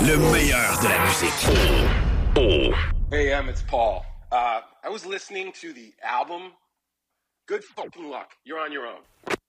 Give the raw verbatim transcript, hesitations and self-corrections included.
Le meilleur de la musique. Oh. Hey, Em, it's Paul. Uh, I was listening to the album. Good fucking luck. You're on your own.